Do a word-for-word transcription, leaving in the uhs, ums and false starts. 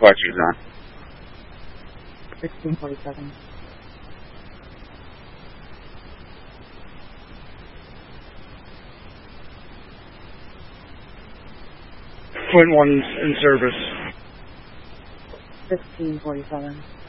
Departure's on. sixteen forty-seven. Twin one's in service. sixteen forty-seven.